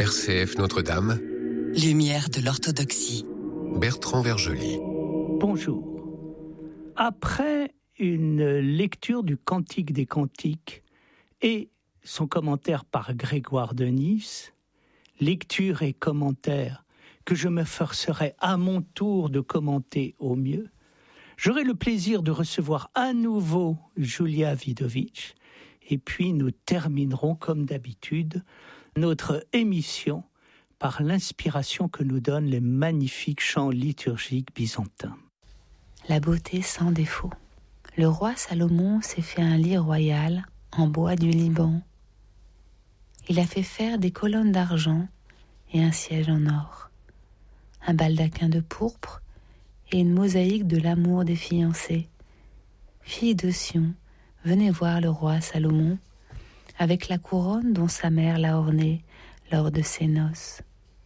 RCF Notre-Dame. Lumière de l'orthodoxie. Bertrand Vergely. Bonjour. Après une lecture du Cantique des Cantiques et son commentaire par Grégoire de Nice, lecture et commentaire que je me forcerai à mon tour de commenter au mieux, j'aurai le plaisir de recevoir à nouveau Julia Vidovic et puis nous terminerons comme d'habitude notre émission par l'inspiration que nous donnent les magnifiques chants liturgiques byzantins. La beauté sans défaut. Le roi Salomon s'est fait un lit royal en bois du Liban. Il a fait faire des colonnes d'argent et un siège en or, un baldaquin de pourpre et une mosaïque de l'amour des fiancés. Filles de Sion, venez voir le roi Salomon avec la couronne dont sa mère l'a ornée lors de ses noces.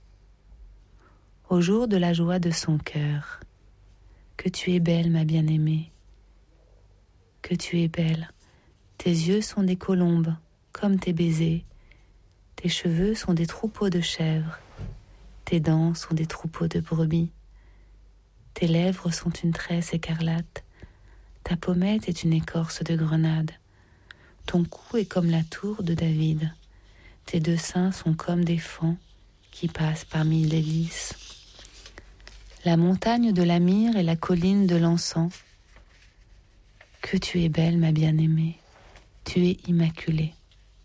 Au jour de la joie de son cœur, que tu es belle, ma bien-aimée, que tu es belle. Tes yeux sont des colombes, comme tes baisers. Tes cheveux sont des troupeaux de chèvres. Tes dents sont des troupeaux de brebis. Tes lèvres sont une tresse écarlate. Ta pommette est une écorce de grenade. Ton cou est comme la tour de David. Tes deux seins sont comme des fans qui passent parmi les lys. La montagne de la myrrhe et la colline de l'encens. Que tu es belle, ma bien-aimée, tu es immaculée.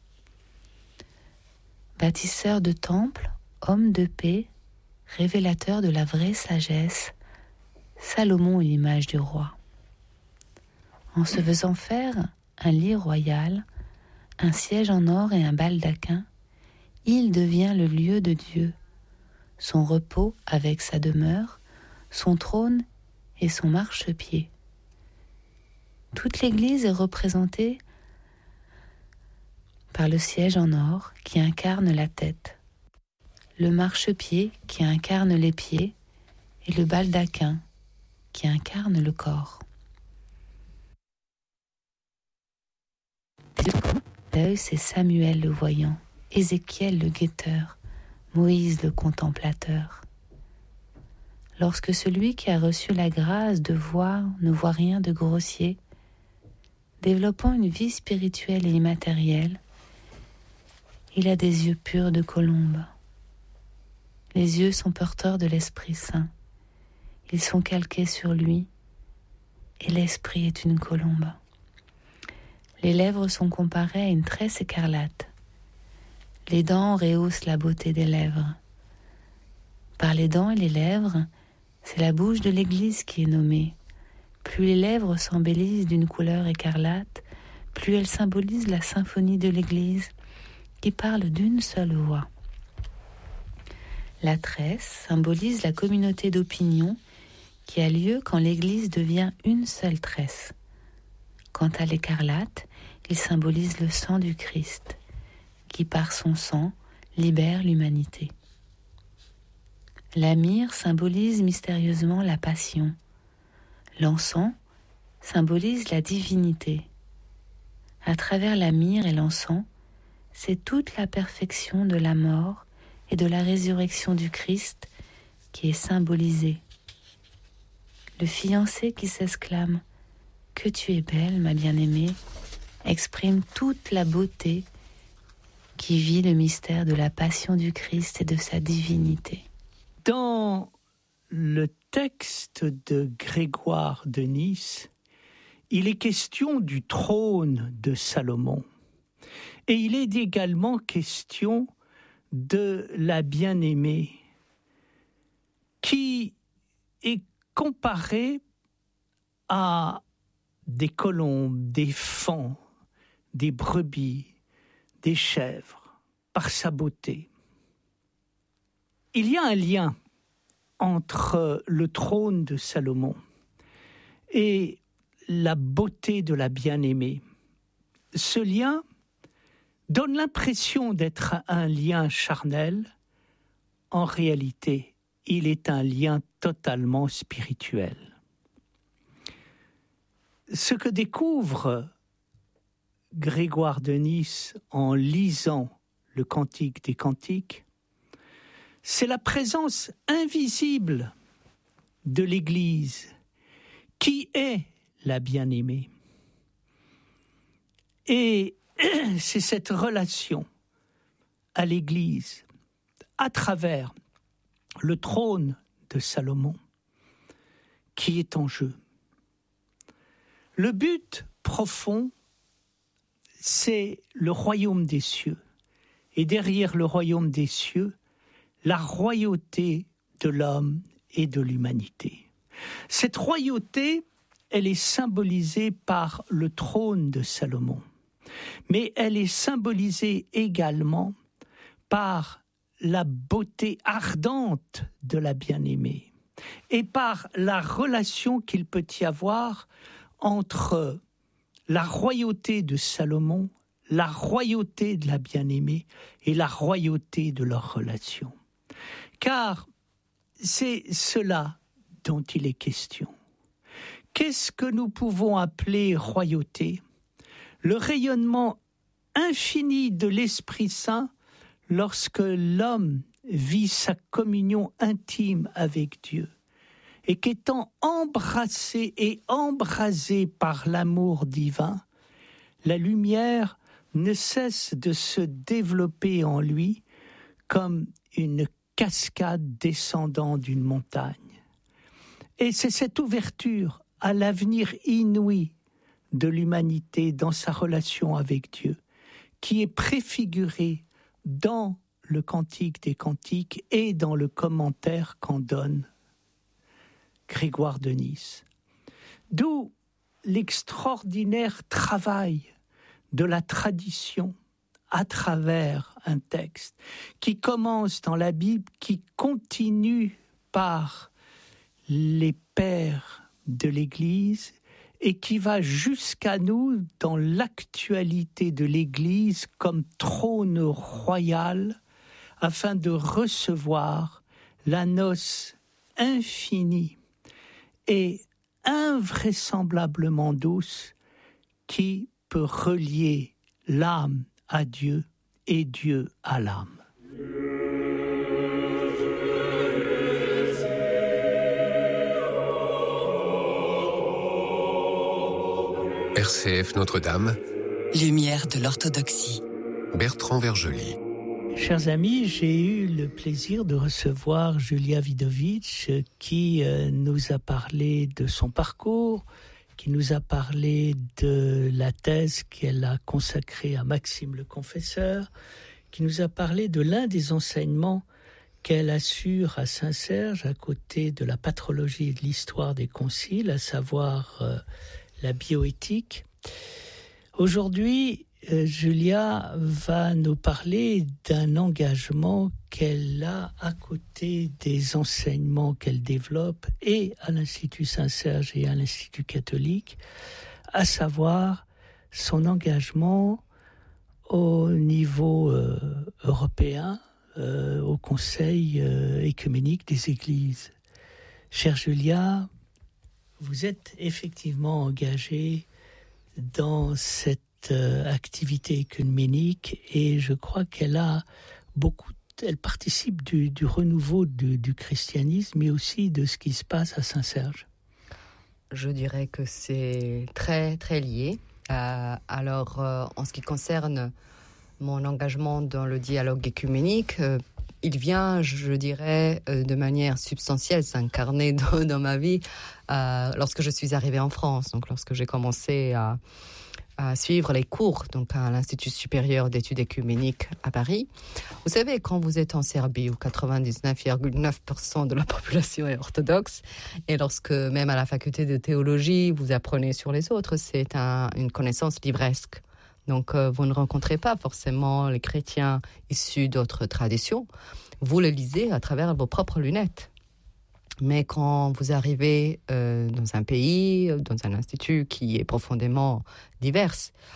Bâtisseur de temples, homme de paix, révélateur de la vraie sagesse, Salomon est l'image du roi. En se faisant faire un lit royal, un siège en or et un baldaquin, il devient le lieu de Dieu, son repos avec sa demeure, son trône et son marchepied. Toute l'Église est représentée par le siège en or qui incarne la tête, le marchepied qui incarne les pieds et le baldaquin qui incarne le corps. L'œil, c'est Samuel le voyant, Ézéchiel le guetteur, Moïse le contemplateur. Lorsque celui qui a reçu la grâce de voir ne voit rien de grossier, développant une vie spirituelle et immatérielle, il a des yeux purs de colombe. Les yeux sont porteurs de l'Esprit Saint. Ils sont calqués sur lui, et l'Esprit est une colombe. Les lèvres sont comparées à une tresse écarlate. Les dents rehaussent la beauté des lèvres. Par les dents et les lèvres, c'est la bouche de l'Église qui est nommée. Plus les lèvres s'embellissent d'une couleur écarlate, plus elles symbolisent la symphonie de l'Église qui parle d'une seule voix. La tresse symbolise la communauté d'opinion qui a lieu quand l'Église devient une seule tresse. Quant à l'écarlate, il symbolise le sang du Christ, qui par son sang libère l'humanité. La myrrhe symbolise mystérieusement la passion. L'encens symbolise la divinité. À travers la myrrhe et l'encens, c'est toute la perfection de la mort et de la résurrection du Christ qui est symbolisée. Le fiancé qui s'exclame « Que tu es belle, ma bien-aimée » exprime toute la beauté qui vit le mystère de la passion du Christ et de sa divinité. Dans le texte de Grégoire de Nice, il est question du trône de Salomon. Et il est également question de la bien-aimée qui est comparée à des colombes, des fans, des brebis, des chèvres, par sa beauté. Il y a un lien entre le trône de Salomon et la beauté de la bien-aimée. Ce lien donne l'impression d'être un lien charnel. En réalité, il est un lien totalement spirituel. Ce que découvre Grégoire de Nice en lisant le Cantique des Cantiques, c'est la présence invisible de l'Église qui est la bien-aimée. Et c'est cette relation à l'Église, à travers le trône de Salomon, qui est en jeu. Le but profond, c'est le royaume des cieux. Et derrière le royaume des cieux, la royauté de l'homme et de l'humanité. Cette royauté, elle est symbolisée par le trône de Salomon. Mais elle est symbolisée également par la beauté ardente de la bien-aimée et par la relation qu'il peut y avoir entre la royauté de Salomon, la royauté de la bien-aimée et la royauté de leur relation. Car c'est cela dont il est question. Qu'est-ce que nous pouvons appeler royauté ? Le rayonnement infini de l'Esprit Saint lorsque l'homme vit sa communion intime avec Dieu et qu'étant embrassé et embrasé par l'amour divin, la lumière ne cesse de se développer en lui comme une cascade descendant d'une montagne. Et c'est cette ouverture à l'avenir inouï de l'humanité dans sa relation avec Dieu qui est préfigurée dans le Cantique des Cantiques et dans le commentaire qu'en donne Grégoire de Nice. D'où l'extraordinaire travail de la tradition à travers un texte qui commence dans la Bible, qui continue par les pères de l'Église et qui va jusqu'à nous dans l'actualité de l'Église comme trône royal afin de recevoir la noce infinie et invraisemblablement douce qui peut relier l'âme à Dieu et Dieu à l'âme. RCF Notre-Dame, Lumière de l'orthodoxie. Bertrand Vergely. Chers amis, j'ai eu le plaisir de recevoir Julia Widowicz qui nous a parlé de son parcours, qui nous a parlé de la thèse qu'elle a consacrée à Maxime le Confesseur, qui nous a parlé de l'un des enseignements qu'elle assure à Saint-Serge à côté de la patrologie et de l'histoire des conciles, à savoir la bioéthique. Aujourd'hui, Julia va nous parler d'un engagement qu'elle a à côté des enseignements qu'elle développe et à l'Institut Saint-Serge et à l'Institut catholique, à savoir son engagement au niveau européen, au Conseil œcuménique des Églises. Chère Julia, vous êtes effectivement engagée dans cette activité œcuménique et je crois qu'elle a elle participe du renouveau du christianisme mais aussi de ce qui se passe à Saint-Serge. Je dirais que c'est très très lié. Alors en ce qui concerne mon engagement dans le dialogue œcuménique, il vient, je dirais, de manière substantielle s'incarner dans ma vie lorsque je suis arrivée en France, donc lorsque j'ai commencé à suivre les cours donc à l'Institut supérieur d'études œcuméniques à Paris. Vous savez, quand vous êtes en Serbie où 99,9% de la population est orthodoxe, et lorsque même à la faculté de théologie vous apprenez sur les autres, c'est une connaissance livresque. Donc vous ne rencontrez pas forcément les chrétiens issus d'autres traditions, vous les lisez à travers vos propres lunettes. Mais quand vous arrivez dans un pays, dans un institut qui est profondément divers,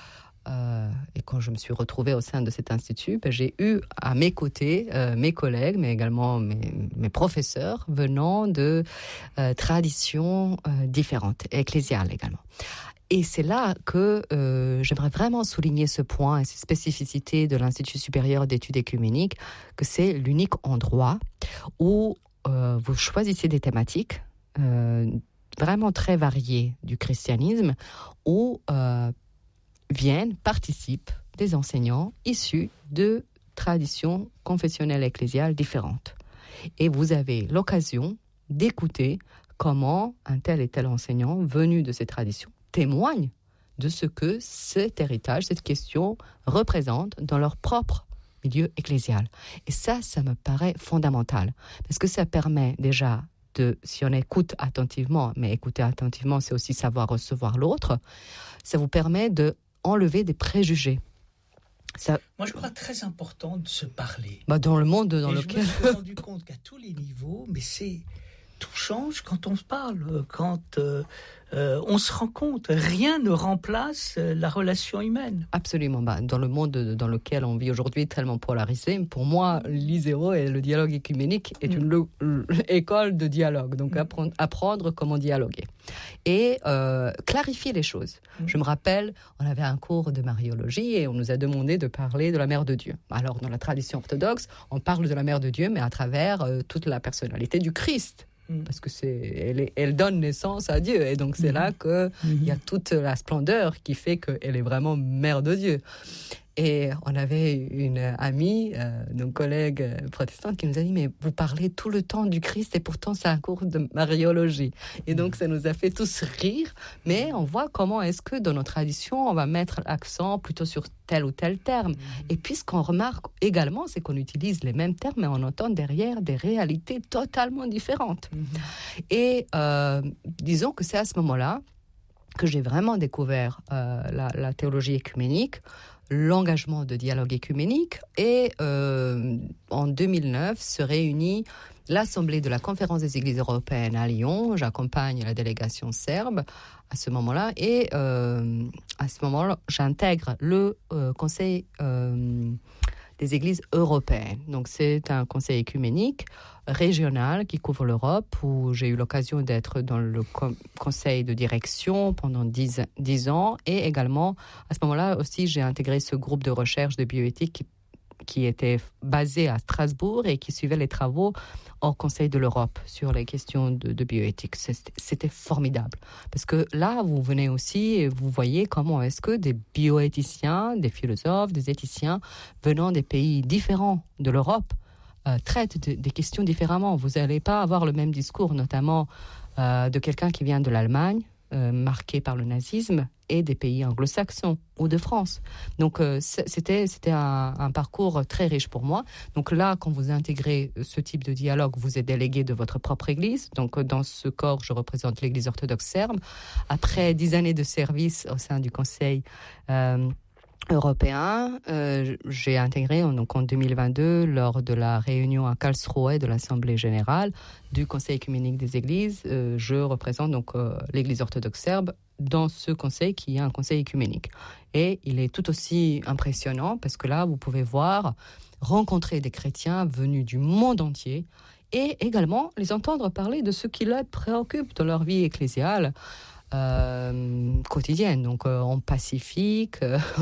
et quand je me suis retrouvée au sein de cet institut, j'ai eu à mes côtés mes collègues, mais également mes professeurs venant de traditions différentes, ecclésiales également. Et c'est là que j'aimerais vraiment souligner ce point et cette spécificité de l'Institut supérieur d'études écuméniques, que c'est l'unique endroit où vous choisissez des thématiques vraiment très variées du christianisme, où participent des enseignants issus de traditions confessionnelles ecclésiales différentes. Et vous avez l'occasion d'écouter comment un tel et tel enseignant venu de ces traditions témoigne de ce que cet héritage, cette question représente dans leur propre milieu ecclésial. Et ça me paraît fondamental, parce que ça permet déjà si on écoute attentivement, mais écouter attentivement, c'est aussi savoir recevoir l'autre, ça vous permet d'enlever des préjugés. Moi, je crois très important de se parler. Dans le monde dans lequel... Je me suis rendu compte qu'à tous les niveaux, mais tout change quand on se parle, quand on se rend compte. Rien ne remplace la relation humaine. Absolument. Dans le monde dans lequel on vit aujourd'hui, tellement polarisé, pour moi, l'ISEO et le dialogue écuménique est une école de dialogue. Donc, apprendre comment dialoguer. Et clarifier les choses. Je me rappelle, on avait un cours de mariologie et on nous a demandé de parler de la Mère de Dieu. Alors, dans la tradition orthodoxe, on parle de la Mère de Dieu, mais à travers toute la personnalité du Christ. Parce que elle donne naissance à Dieu. Et donc, c'est là qu'il y a toute la splendeur qui fait qu'elle est vraiment Mère de Dieu. Et on avait une amie, une collègue protestante, qui nous a dit « Mais vous parlez tout le temps du Christ et pourtant c'est un cours de mariologie. » Et donc ça nous a fait tous rire, mais on voit comment est-ce que dans nos traditions, on va mettre l'accent plutôt sur tel ou tel terme. Et puis ce qu'on remarque également, c'est qu'on utilise les mêmes termes, mais on entend derrière des réalités totalement différentes. Et disons que c'est à ce moment-là que j'ai vraiment découvert la théologie écuménique, l'engagement de dialogue écuménique, et en 2009 se réunit l'Assemblée de la Conférence des Églises européennes à Lyon. J'accompagne la délégation serbe à ce moment-là, et à ce moment-là, j'intègre le Conseil des Églises européennes. Donc c'est un conseil écuménique régional qui couvre l'Europe, où j'ai eu l'occasion d'être dans le conseil de direction pendant 10 ans, et également à ce moment-là aussi j'ai intégré ce groupe de recherche de bioéthique qui était basé à Strasbourg et qui suivait les travaux au Conseil de l'Europe sur les questions de bioéthique. C'était formidable, parce que là vous venez aussi et vous voyez comment est-ce que des bioéthiciens, des philosophes, des éthiciens venant des pays différents de l'Europe traitent des questions différemment. Vous n'allez pas avoir le même discours, notamment de quelqu'un qui vient de l'Allemagne, marqué par le nazisme, et des pays anglo-saxons ou de France. Donc c'était un parcours très riche pour moi. Donc là, quand vous intégrez ce type de dialogue, vous êtes délégué de votre propre église. Donc dans ce corps, je représente l'église orthodoxe serbe. Après 10 années de service au sein du Conseil européen, j'ai intégré donc en 2022, lors de la réunion à Karlsruhe de l'Assemblée générale du Conseil écuménique des Églises, je représente donc l'Église orthodoxe serbe dans ce conseil qui est un conseil écuménique. Et il est tout aussi impressionnant parce que là, vous pouvez rencontrer des chrétiens venus du monde entier et également les entendre parler de ce qui les préoccupe dans leur vie ecclésiale quotidienne, donc en Pacifique,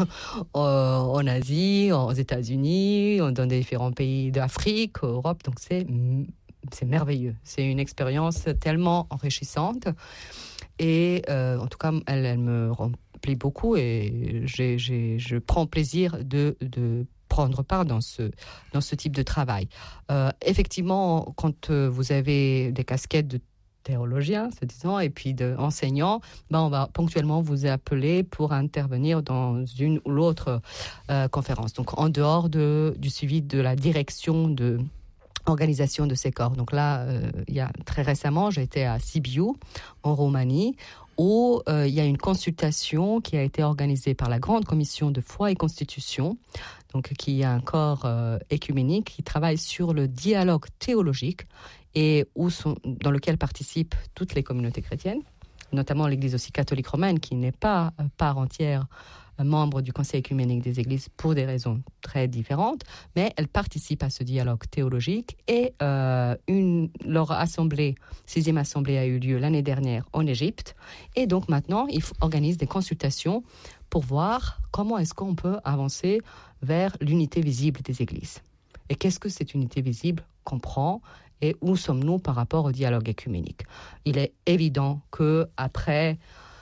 en Asie, aux États-Unis, dans différents pays d'Afrique, Europe. Donc c'est merveilleux. C'est une expérience tellement enrichissante et en tout cas, elle me remplit beaucoup et je prends plaisir de prendre part dans ce type de travail. Effectivement, quand vous avez des casquettes de théologien, se disant, et puis d'enseignant, on va ponctuellement vous appeler pour intervenir dans une ou l'autre conférence. Donc, en dehors du suivi de la direction de organisation de ces corps. Donc là, il y a très récemment, j'étais à Sibiu, en Roumanie, où il y a une consultation qui a été organisée par la Grande Commission de foi et Constitution, donc qui est un corps écuménique qui travaille sur le dialogue théologique et dans lequel participent toutes les communautés chrétiennes, notamment l'Église aussi catholique romaine, qui n'est pas part entière membres du Conseil œcuménique des Églises pour des raisons très différentes, mais elles participent à ce dialogue théologique et leur assemblée, 6e assemblée a eu lieu l'année dernière en Égypte et donc maintenant ils organisent des consultations pour voir comment est-ce qu'on peut avancer vers l'unité visible des Églises. Et qu'est-ce que cette unité visible comprend et où sommes-nous par rapport au dialogue œcuménique? Il est évident qu'après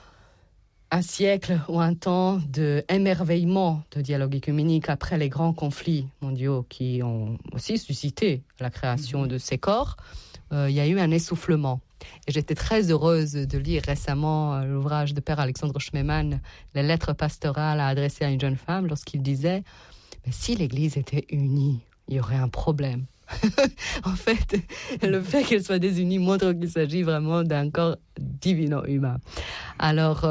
un siècle ou un temps d'émerveillement de dialogue œcuménique, après les grands conflits mondiaux qui ont aussi suscité la création de ces corps, il y a eu un essoufflement. Et j'étais très heureuse de lire récemment l'ouvrage de Père Alexandre Schmemann, Les lettres pastorales adressées à une jeune femme, lorsqu'il disait « Mais si l'Église était unie, il y aurait un problème. » En fait, le fait qu'elle soit désunie montre qu'il s'agit vraiment d'un corps divino-humain. Alors,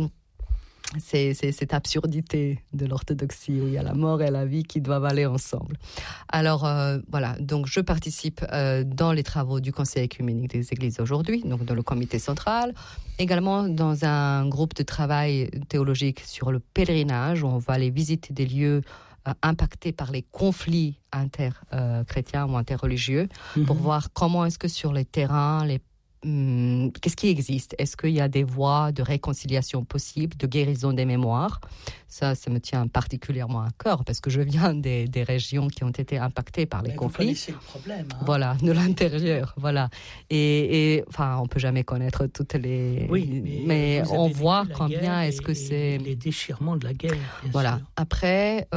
c'est cette absurdité de l'orthodoxie où il y a la mort et la vie qui doivent aller ensemble. Alors, voilà, donc je participe dans les travaux du Conseil œcuménique des Églises aujourd'hui, donc dans le comité central, également dans un groupe de travail théologique sur le pèlerinage, où on va aller visiter des lieux impactés par les conflits inter-chrétiens ou interreligieux, pour voir comment est-ce que sur les terrains, qu'est-ce qui existe? Est-ce qu'il y a des voies de réconciliation possibles, de guérison des mémoires? Ça me tient particulièrement à cœur parce que je viens des régions qui ont été impactées par les conflits. Vous connaissez le problème. Hein? Voilà, de l'intérieur, voilà. Et enfin, on peut jamais connaître toutes les. Oui, mais on voit combien est-ce que c'est les déchirements de la guerre. Bien voilà. sûr. Après,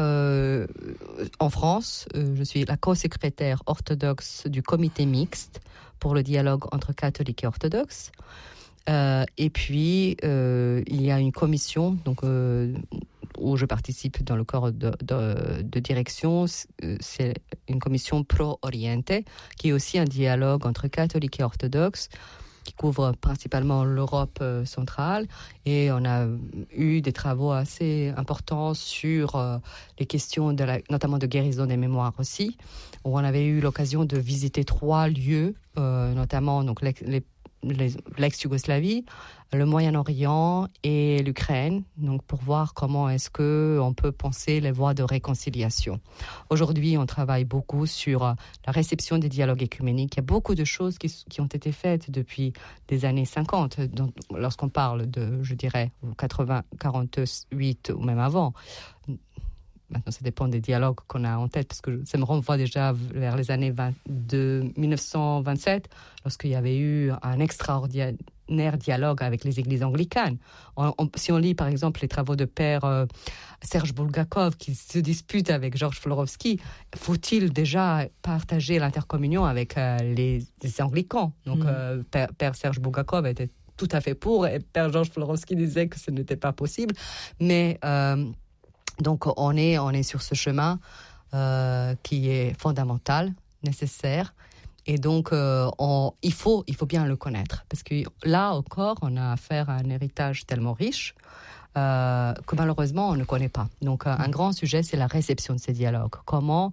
en France, je suis la co-secrétaire orthodoxe du comité mixte pour le dialogue entre catholiques et orthodoxes. Et puis, il y a une commission donc, où je participe dans le corps de direction. C'est une commission pro-oriente, qui est aussi un dialogue entre catholiques et orthodoxes, qui couvre principalement l'Europe centrale. Et on a eu des travaux assez importants sur les questions notamment de guérison des mémoires aussi, où on avait eu l'occasion de visiter 3 lieux, notamment donc, l'ex-Yougoslavie, le Moyen-Orient et l'Ukraine, donc pour voir comment est-ce qu'on peut penser les voies de réconciliation. Aujourd'hui, on travaille beaucoup sur la réception des dialogues œcuméniques. Il y a beaucoup de choses qui ont été faites depuis des années 50, donc, lorsqu'on parle de, je dirais, 80, 48 ou même avant. Maintenant, ça dépend des dialogues qu'on a en tête, parce que ça me renvoie déjà vers les années 1927, lorsqu'il y avait eu un extraordinaire dialogue avec les églises anglicanes. Si on lit, par exemple, les travaux de Père Serge Bulgakov, qui se dispute avec Georges Florovski, faut-il déjà partager l'intercommunion avec les anglicans? Donc, Père Serge Bulgakov était tout à fait pour, et Père Georges Florovski disait que ce n'était pas possible. Mais... donc, on est sur ce chemin qui est fondamental, nécessaire. Et donc, il faut bien le connaître. Parce que là encore, on a affaire à un héritage tellement riche que malheureusement, on ne connaît pas. Donc, un grand sujet, c'est la réception de ces dialogues. Comment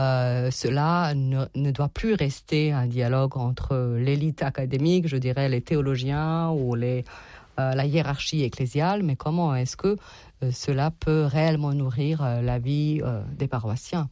cela ne doit plus rester un dialogue entre l'élite académique, je dirais les théologiens ou la hiérarchie ecclésiale, mais comment est-ce que cela peut réellement nourrir la vie des paroissiens,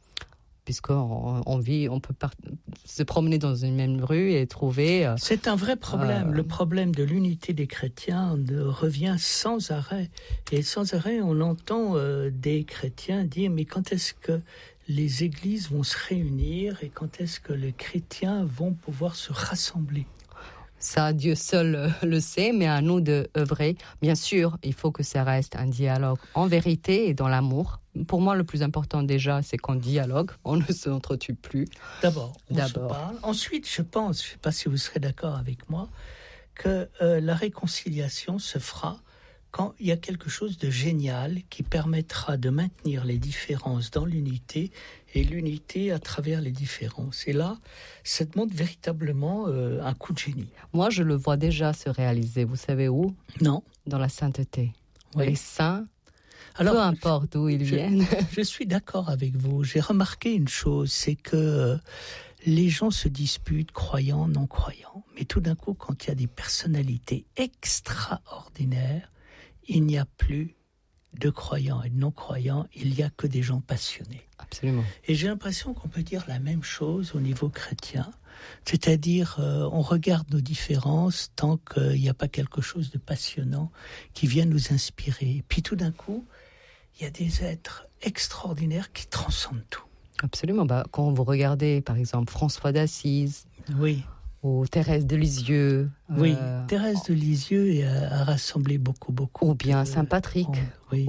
puisqu'on peut se promener dans une même rue et trouver... C'est un vrai problème. Le problème de l'unité des chrétiens revient sans arrêt. Et sans arrêt, on entend des chrétiens dire « Mais quand est-ce que les églises vont se réunir et quand est-ce que les chrétiens vont pouvoir se rassembler ?» Ça, Dieu seul le sait, mais à nous d'œuvrer. Bien sûr, il faut que ça reste un dialogue en vérité et dans l'amour. Pour moi, le plus important déjà, c'est qu'on dialogue, on ne s'entretue plus. D'abord, on se parle. Ensuite, je pense, je ne sais pas si vous serez d'accord avec moi, que la réconciliation se fera quand il y a quelque chose de génial qui permettra de maintenir les différences dans l'unité et l'unité à travers les différences. Et là, ça demande véritablement un coup de génie. Moi, je le vois déjà se réaliser. Vous savez où? Non. Dans la sainteté. Oui. Les saints, alors, peu importe d'où ils viennent. Je suis d'accord avec vous. J'ai remarqué une chose, c'est que les gens se disputent, croyants, non-croyants. Mais tout d'un coup, quand il y a des personnalités extraordinaires, il n'y a plus de croyants et de non-croyants, il n'y a que des gens passionnés. Absolument. Et j'ai l'impression qu'on peut dire la même chose au niveau chrétien. C'est-à-dire, on regarde nos différences tant qu'il n'y a pas quelque chose de passionnant qui vient nous inspirer. Et puis tout d'un coup, il y a des êtres extraordinaires qui transcendent tout. Absolument. Quand vous regardez, par exemple, François d'Assise, Oui. ou Thérèse de Lisieux. Oui, Thérèse de Lisieux a rassemblé beaucoup. Ou bien Saint Patrick. Oui.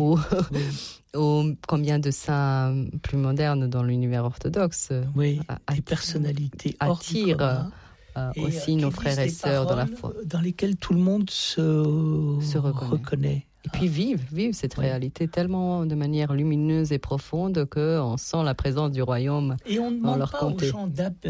Ou combien de saints plus modernes dans l'univers orthodoxe. Oui, des personnalités attirent aussi nos frères et sœurs dans la foi. Dans lesquelles tout le monde se reconnaît. Et puis vivent cette réalité tellement de manière lumineuse et profonde qu'on sent la présence du royaume. Et on ne demande pas aux gens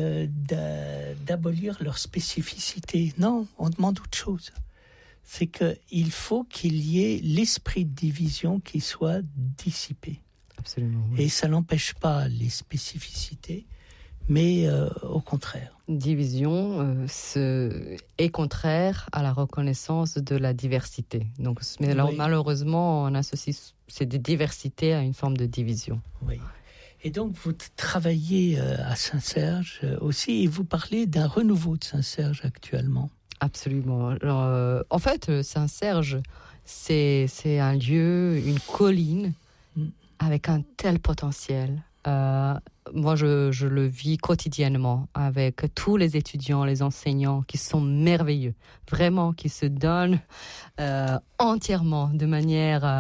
d'abolir leur spécificité. Non, on demande autre chose. C'est qu'il faut qu'il y ait l'esprit de division qui soit dissipé. Absolument. Oui. Et ça n'empêche pas les spécificités, mais au contraire. Division est contraire à la reconnaissance de la diversité. Donc, mais alors, malheureusement, on associe ces diversités à une forme de division. Oui. Et donc, vous travaillez à Saint-Serge aussi, et vous parlez d'un renouveau de Saint-Serge actuellement. Absolument. Alors, en fait, Saint-Serge, c'est un lieu, une colline, avec un tel potentiel. Moi, je le vis quotidiennement avec tous les étudiants, les enseignants qui sont merveilleux, vraiment, qui se donnent entièrement, de manière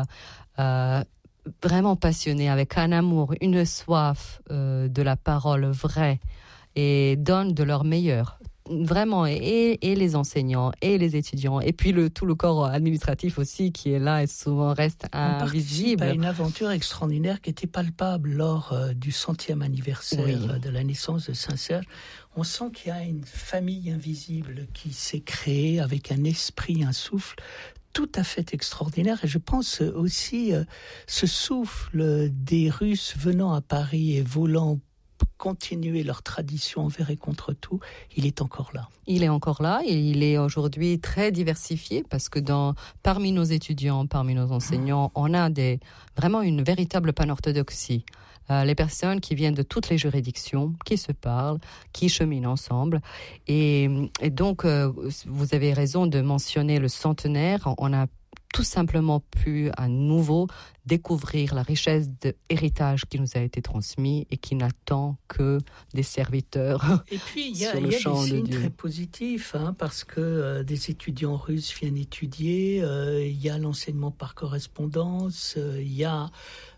vraiment passionnée, avec un amour, une soif de la parole vraie, et donnent de leur meilleur. Vraiment, et les enseignants, et les étudiants, et puis tout le corps administratif aussi, qui est là et souvent reste invisible. On participe à une aventure extraordinaire qui était palpable lors du 100e anniversaire de la naissance de Saint-Serge. On sent qu'il y a une famille invisible qui s'est créée avec un esprit, un souffle tout à fait extraordinaire. Et je pense aussi ce souffle des Russes venant à Paris et voulant continuer leur tradition envers et contre tout, il est encore là. Il est encore là et il est aujourd'hui très diversifié parce que parmi nos étudiants, parmi nos enseignants, on a vraiment une véritable panorthodoxie. Les personnes qui viennent de toutes les juridictions, qui se parlent, qui cheminent ensemble. Et donc, vous avez raison de mentionner le centenaire. On a tout simplement pu à nouveau découvrir la richesse de héritage qui nous a été transmis et qui n'attend que des serviteurs. Et puis il y a des signes très positifs, parce que des étudiants russes viennent étudier, il y a l'enseignement par correspondance, il y a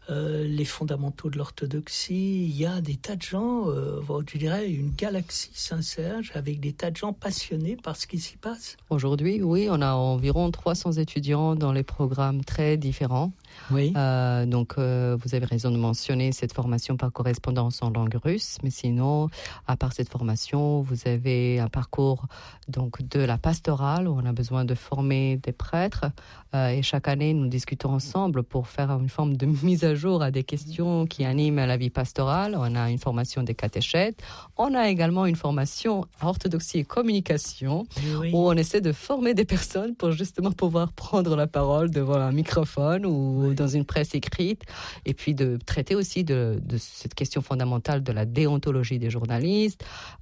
les fondamentaux de l'orthodoxie, il y a des tas de gens, je dirais une galaxie Saint-Serge avec des tas de gens passionnés par ce qui s'y passe. Aujourd'hui, oui, on a environ 300 étudiants dans les programmes très différents. Oui. Donc, vous avez raison de mentionner cette formation par correspondance en langue russe, mais sinon, à part cette formation, vous avez un parcours donc de la pastorale où on a besoin de former des prêtres et chaque année, nous discutons ensemble pour faire une forme de mise à jour à des questions qui animent la vie pastorale. On a une formation des catéchètes. On a également une formation orthodoxie et communication où on essaie de former des personnes pour justement pouvoir prendre la parole devant un microphone ou dans une presse écrite, et puis de traiter aussi de cette question fondamentale de la déontologie des journalistes.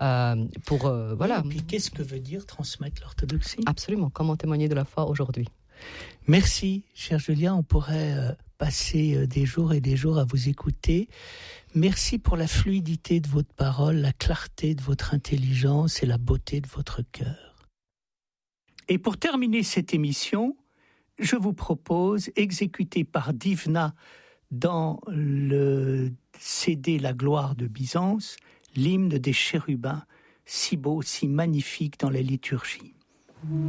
Voilà. Et puis qu'est-ce que veut dire transmettre l'orthodoxie ? Absolument. Comment témoigner de la foi aujourd'hui ? Merci, cher Julien. On pourrait passer des jours et des jours à vous écouter. Merci pour la fluidité de votre parole, la clarté de votre intelligence et la beauté de votre cœur. Et pour terminer cette émission, je vous propose, exécuté par Divna dans le CD La gloire de Byzance, l'hymne des chérubins, si beau, si magnifique dans la liturgie.